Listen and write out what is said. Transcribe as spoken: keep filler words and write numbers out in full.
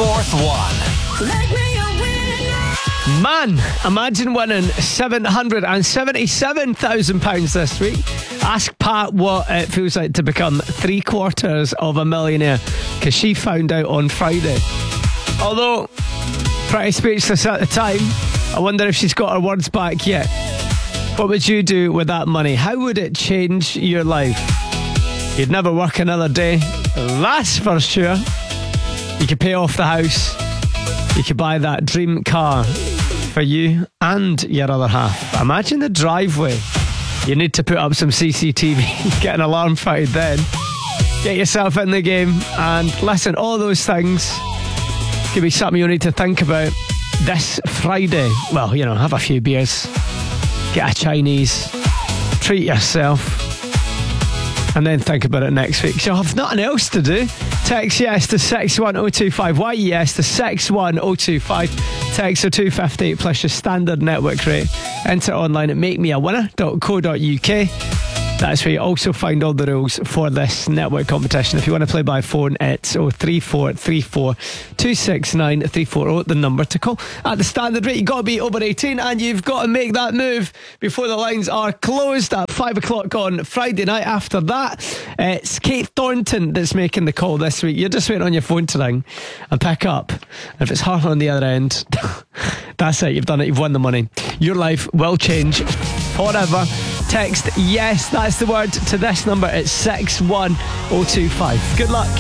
fourth one. Man, imagine winning seven hundred seventy-seven thousand pounds this week. Ask Pat what it feels like to become three quarters of a millionaire, because she found out on Friday. Although pretty speechless at the time, I wonder if she's got her words back yet. What would you do with that money? How would it change your life? You'd never work another day, that's for sure. You could pay off the house. You could buy that dream car for you and your other half. Imagine the driveway. You need to put up some C C T V, get an alarm fitted then, get yourself in the game, and listen, all those things could be something you need to think about this Friday. Well, you know, have a few beers, get a Chinese, treat yourself, and then think about it next week. So you'll have nothing else to do. Text yes to six one oh two five. Why yes to six one oh two five. Text or two fifty plus your standard network rate. Enter online at make me a winner dot co dot uk. That's where you also find all the rules for this network competition. If you want to play by phone, it's oh three four three four two six nine three four oh, the number to call. At the standard rate, you've got to be over eighteen, and you've got to make that move before the lines are closed at five o'clock on Friday night. After that, it's Kate Thornton that's making the call this week. You're just waiting on your phone to ring and pick up. And if it's her on the other end, that's it, you've done it, you've won the money. Your life will change forever. Text yes, that's the word, to this number. It's six one oh two five. Good luck.